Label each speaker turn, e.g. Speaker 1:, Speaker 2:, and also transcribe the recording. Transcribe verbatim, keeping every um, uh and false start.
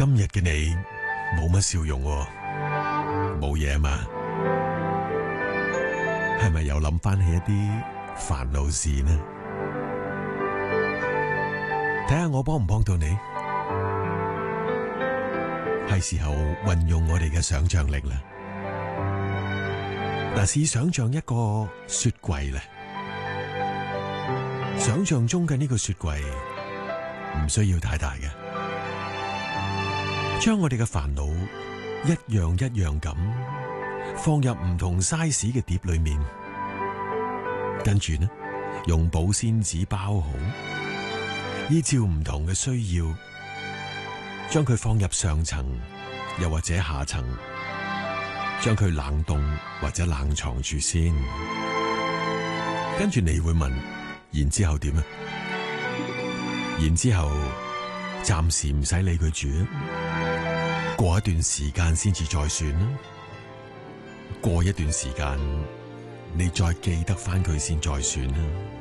Speaker 1: 今日嘅你冇乜笑容喎，冇嘢嘛？係咪又諗翻起一啲煩惱事呢？睇下我幫唔幫到你？係時候運用我哋嘅想象力啦。嗱，試想象一個雪櫃咧，想象中嘅呢個雪櫃唔需要太大嘅。將我哋嘅煩惱一樣一樣咁放入唔同 size 嘅碟裏面，跟住呢，用保鮮紙包好，依照唔同嘅需要，將佢放入上層又或者下層，將佢冷凍或者冷藏住先。跟住你會問，然之後點啊？然之後暫時唔使理佢住啊。過一段時間先至再算啦。過一段時間，你再記得翻佢先再算啦。